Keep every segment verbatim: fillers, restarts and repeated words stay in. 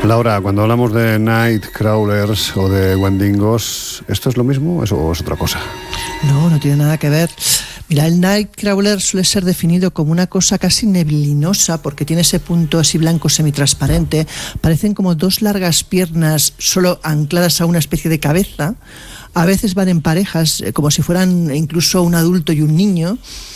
Laura, cuando hablamos de Nightcrawlers o de Wendigos, ¿esto es lo mismo o es otra cosa? No, no tiene nada que ver. Mira, el Nightcrawler suele ser definido como una cosa casi neblinosa porque tiene ese punto así blanco semitransparente. Parecen como dos largas piernas solo ancladas a una especie de cabeza. A veces van en parejas, como si fueran incluso un adulto y un niño.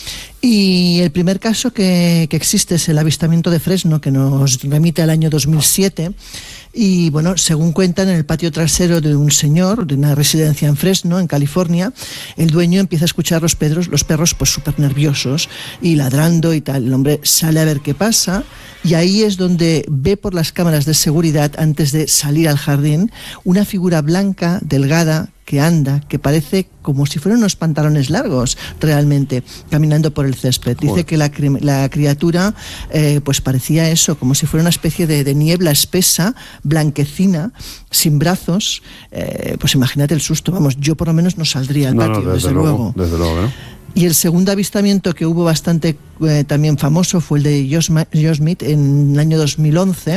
Y el primer caso que, que existe es el avistamiento de Fresno, que nos remite al año dos mil siete. Y bueno, según cuentan, en el patio trasero de un señor, de una residencia en Fresno, en California, el dueño empieza a escuchar los perros, los perros pues súper nerviosos y ladrando y tal. El hombre sale a ver qué pasa y ahí es donde ve por las cámaras de seguridad, antes de salir al jardín, una figura blanca, delgada, que anda, que parece como si fueran unos pantalones largos, realmente, caminando por el césped. Dice Joder. que la, la criatura eh, pues parecía eso, como si fuera una especie de, de niebla espesa, blanquecina, sin brazos. Eh, pues imagínate el susto, vamos, yo por lo menos no saldría al no, patio, no, desde, desde luego. luego. Desde luego, ¿no? Y el segundo avistamiento que hubo bastante eh, también famoso fue el de Yosemite en el año dos mil once.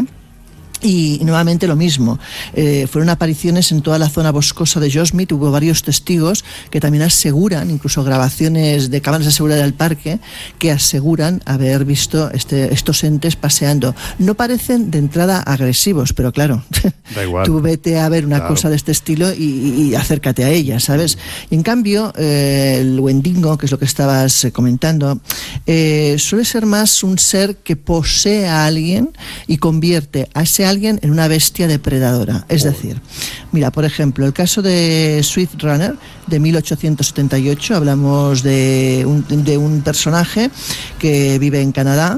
Y nuevamente lo mismo, eh, fueron apariciones en toda la zona boscosa de Yosemite. Hubo varios testigos que también aseguran, incluso grabaciones de cámaras de seguridad del parque, que aseguran haber visto este, estos entes paseando. No parecen de entrada agresivos, pero claro, da igual. Tú vete a ver una claro. cosa de este estilo y, y acércate a ella, ¿sabes? Y en cambio, eh, el Wendigo, que es lo que estabas comentando, eh, suele ser más un ser que posee a alguien y convierte a ese alguien en una bestia depredadora. Es decir, mira, por ejemplo, el caso de Swift Runner de mil ochocientos setenta y ocho, hablamos de un, de un personaje que vive en Canadá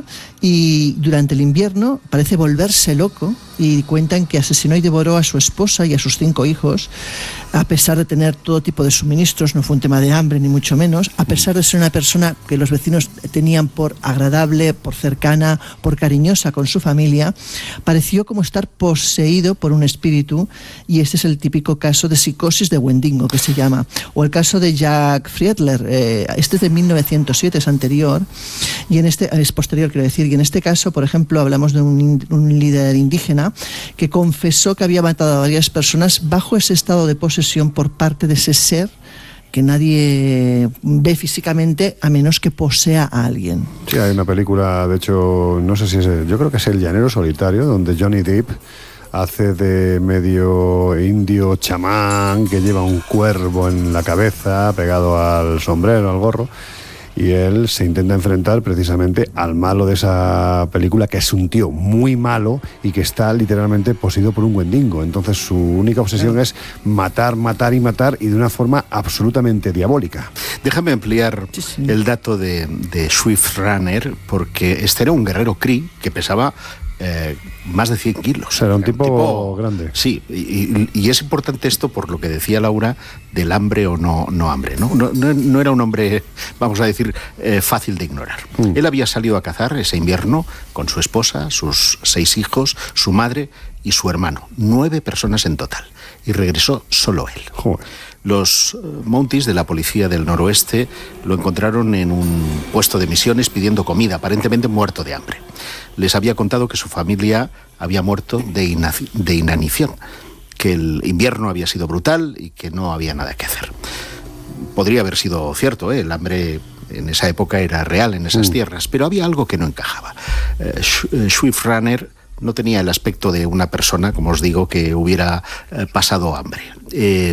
y durante el invierno parece volverse loco y cuentan que asesinó y devoró a su esposa y a sus cinco hijos, a pesar de tener todo tipo de suministros. No fue un tema de hambre ni mucho menos, a pesar de ser una persona que los vecinos tenían por agradable, por cercana, por cariñosa con su familia. Pareció como estar poseído por un espíritu, y este es el típico caso de psicosis de Wendigo, que se llama. O el caso de Jack Friedler, eh, este es de mil novecientos siete, es anterior, y en este, es posterior, quiero decir, y en este caso, por ejemplo, hablamos de un, un líder indígena que confesó que había matado a varias personas bajo ese estado de posesión por parte de ese ser que nadie ve físicamente a menos que posea a alguien. Sí, hay una película, de hecho, no sé si es, yo creo que es El Llanero Solitario, donde Johnny Depp hace de medio indio chamán que lleva un cuervo en la cabeza pegado al sombrero, al gorro, y él se intenta enfrentar precisamente al malo de esa película, que es un tío muy malo y que está literalmente poseído por un Wendigo. Entonces su única obsesión claro. es matar, matar y matar, y de una forma absolutamente diabólica. Déjame ampliar sí, sí. el dato de, de Swift Runner, porque este era un guerrero Cree que pesaba Eh, más de cien kilos. O sea, era un tipo, tipo grande. Sí, y, y es importante esto por lo que decía Laura del hambre o no, no hambre, ¿no? No, no, no era un hombre, vamos a decir, eh, fácil de ignorar. Mm. Él había salido a cazar ese invierno con su esposa, sus seis hijos, su madre y su hermano. Nueve personas en total. Y regresó solo él. Joder. Los Mounties de la policía del noroeste lo encontraron en un puesto de misiones pidiendo comida, aparentemente muerto de hambre. Les había contado que su familia había muerto de, ina- de inanición, que el invierno había sido brutal y que no había nada que hacer. Podría haber sido cierto, ¿eh? El hambre en esa época era real en esas mm. tierras, pero había algo que no encajaba. Eh, Swift Runner no tenía el aspecto de una persona, como os digo, que hubiera eh, pasado hambre. Eh,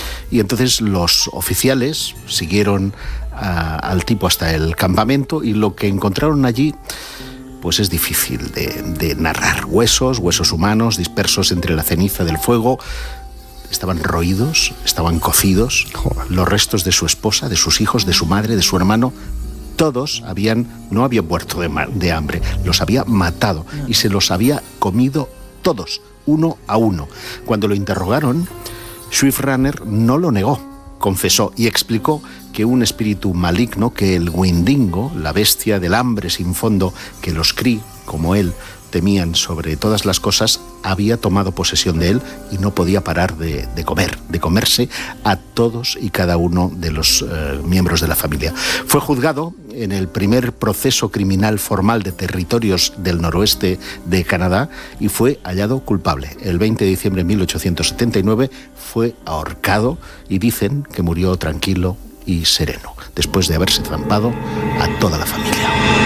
y entonces los oficiales siguieron a, al tipo hasta el campamento, y lo que encontraron allí pues es difícil de, de narrar. Huesos, huesos humanos dispersos entre la ceniza del fuego. Estaban roídos, estaban cocidos. Joder. Los restos de su esposa, de sus hijos, de su madre, de su hermano. Todos habían, no habían muerto de, de hambre, los había matado y se los había comido todos, uno a uno. Cuando lo interrogaron, Swift Runner no lo negó, confesó y explicó que un espíritu maligno, que el Wendigo, la bestia del hambre sin fondo que los Cree, como él, temían sobre todas las cosas, había tomado posesión de él y no podía parar de, de comer, de comerse a todos y cada uno de los eh, miembros de la familia. Fue juzgado en el primer proceso criminal formal de territorios del noroeste de Canadá y fue hallado culpable. El veinte de diciembre de mil ochocientos setenta y nueve fue ahorcado y dicen que murió tranquilo y sereno, después de haberse zampado a toda la familia.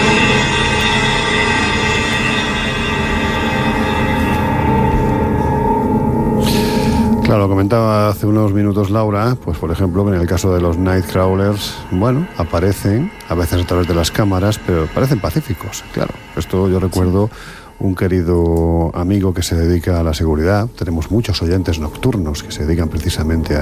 Claro, comentaba hace unos minutos Laura, pues por ejemplo, que en el caso de los Nightcrawlers, bueno, aparecen a veces a través de las cámaras, pero parecen pacíficos, claro. Esto yo recuerdo un querido amigo que se dedica a la seguridad, tenemos muchos oyentes nocturnos que se dedican precisamente a